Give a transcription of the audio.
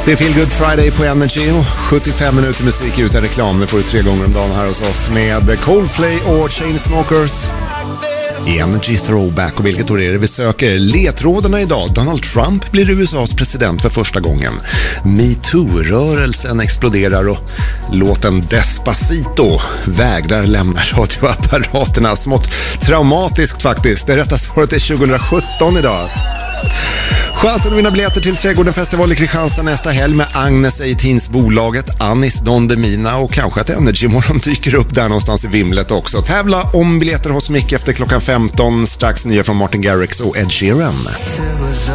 Det är Feel Good Friday på Energy och 75 minuter musik utan reklam. Det får du 3 gånger om dagen här hos oss med Coldplay och Chainsmokers i Energy Throwback. Och vilket år är det vi söker? Ledtrådarna idag. Donald Trump blir USAs president för första gången. MeToo-rörelsen exploderar och låten Despacito vägrar lämna radioapparaterna. Smått traumatiskt faktiskt. Det rätta svaret är 2017 idag. Chansen att vinna biljetter till Trädgården Festival i Kristianstad nästa helg med Agnes A-Teens-bolaget, Anis Don Demina och kanske att Energy Morgon dyker upp där någonstans i vimlet också. Tävla om biljetter hos Micke efter klockan 15. Strax nya från Martin Garrix och Ed Sheeran.